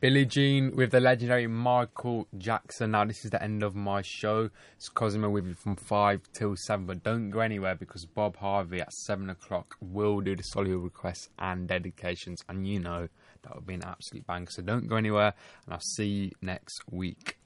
Billie Jean with the legendary Michael Jackson. Now, this is the end of my show. It's Cosimo with you from 5 till 7, but don't go anywhere because Bob Harvey at 7 o'clock will do the solo requests and dedications, and you know that would be an absolute bang. So don't go anywhere, and I'll see you next week.